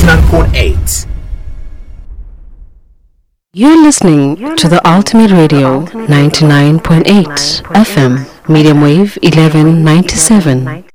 99.8. You're listening to the Ultimate Radio 99.8 FM, medium wave 1197.